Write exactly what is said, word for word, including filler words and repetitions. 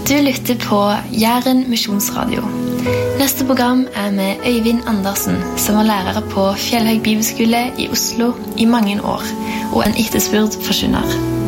Du lytter på Jæren Misjonsradio. Neste program er med Øyvind Andersen, som var lærer på Fjellhøg Bibelskole i Oslo i mange år, og en etterspurt forkynner.